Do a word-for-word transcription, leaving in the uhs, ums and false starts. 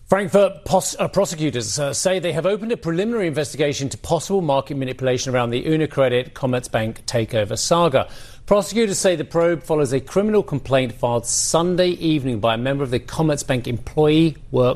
Frankfurt pos- uh, prosecutors uh, say they have opened a preliminary investigation into possible market manipulation around the UniCredit Commerzbank takeover saga. Prosecutors say the probe follows a criminal complaint filed Sunday evening by a member of the Commerzbank Employee Work